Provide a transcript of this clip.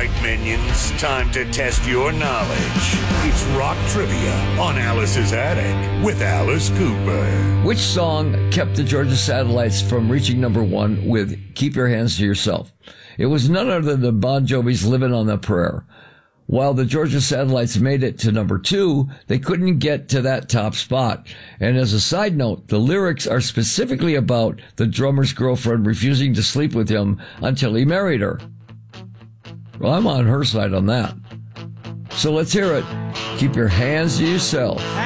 right, minions. Time to test your knowledge. It's Rock Trivia on Alice's Attic with Alice Cooper. Which song kept the Georgia Satellites from reaching number one with Keep Your Hands to Yourself? It was none other than Bon Jovi's Livin' on a Prayer. While the Georgia Satellites made it to number 2, they couldn't get to that top spot. And as a side note, the lyrics are specifically about the drummer's girlfriend refusing to sleep with him until he married her. Well, I'm on her side on that. So let's hear it. Keep your hands to yourself.